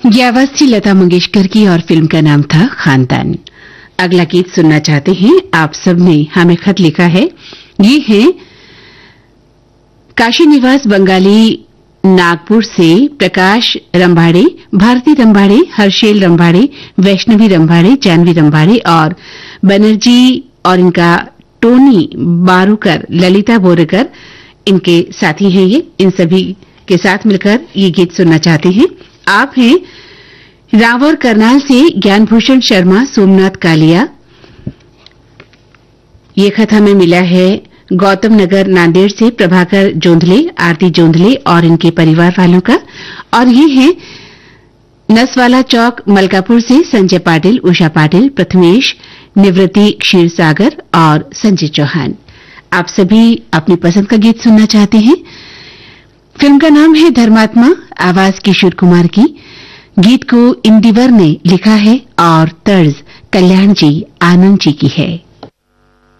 ये आवाज थी लता मंगेशकर की और फिल्म का नाम था खानदान। अगला गीत सुनना चाहते हैं आप सब ने हमें खत लिखा है। ये है काशी निवास बंगाली नागपुर से प्रकाश रंभाड़े, भारती रंभाड़े, हर्षेल रंभाड़े, वैष्णवी रंभाड़े, जानवी रंभाड़े और बनर्जी और इनका टोनी बारूकर, ललिता बोरेकर इनके साथी हैं। ये इन सभी के साथ मिलकर ये गीत सुनना चाहते हैं। आप हैं रावर करनाल से ज्ञानभूषण शर्मा, सोमनाथ कालिया। ये खत हमें मिला है गौतम नगर नांदेड़ से प्रभाकर जोंधले, आरती जोंधले और इनके परिवार वालों का। और ये है नसवाला चौक मलकापुर से संजय पाटिल, उषा पाटिल, प्रथमेश, निवृत्ति क्षीरसागर और संजय चौहान। आप सभी अपनी पसंद का गीत सुनना चाहते हैं। फिल्म का नाम है धर्मात्मा, आवाज किशोर कुमार की। गीत को इंदिवर ने लिखा है और तर्ज कल्याण जी, आनंद जी की है।